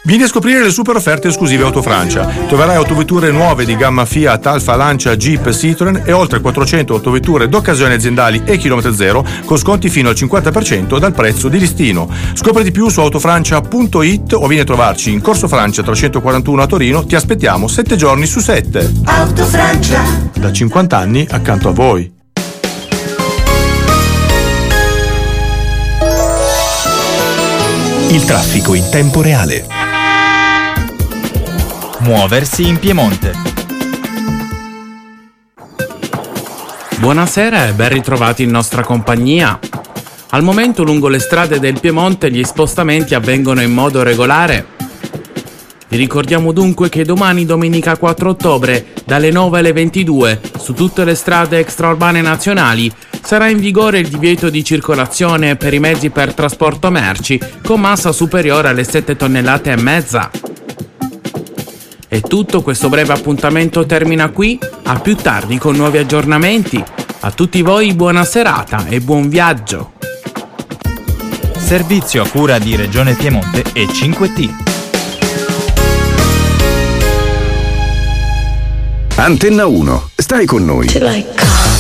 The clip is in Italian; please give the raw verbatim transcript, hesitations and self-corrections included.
Vieni a scoprire le super offerte esclusive Autofrancia. Troverai autovetture nuove di gamma Fiat, Alfa, Lancia, Jeep, Citroen e oltre quattrocento autovetture d'occasione aziendali e chilometro zero con sconti fino al cinquanta per cento dal prezzo di listino. Scopri di più su autofrancia punto it o vieni a trovarci in Corso Francia trecentoquarantuno a Torino. Ti aspettiamo sette giorni su sette. Autofrancia. Da cinquanta anni accanto a voi. Il traffico in tempo reale. Muoversi in Piemonte. Buonasera e ben ritrovati in nostra compagnia. Al momento lungo le strade del Piemonte gli spostamenti avvengono in modo regolare. Vi ricordiamo dunque che domani, domenica quattro ottobre, dalle nove alle ventidue, su tutte le strade extraurbane nazionali, sarà in vigore il divieto di circolazione per i mezzi per trasporto merci con massa superiore alle sette tonnellate e mezza. E tutto, questo breve appuntamento termina qui, a più tardi con nuovi aggiornamenti. A tutti voi buona serata e buon viaggio. Servizio a cura di Regione Piemonte e cinque T. Antenna uno, stai con noi.